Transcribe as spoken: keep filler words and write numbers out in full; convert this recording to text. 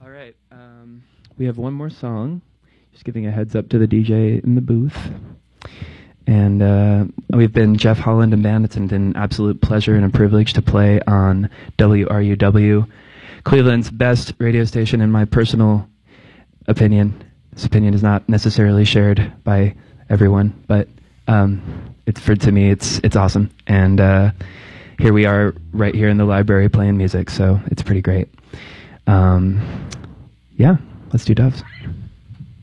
All right. Um, we have one more song. Just giving a heads up to the D J in the booth. And uh, we've been Jeff Holland and Band. It's an absolute pleasure and a privilege to play on W R U W, Cleveland's best radio station, in my personal opinion. This opinion is not necessarily shared by everyone, but um, it's for to me, it's it's awesome. And uh, here we are, right here in the library, playing music, so it's pretty great. Um, yeah, let's do Doves.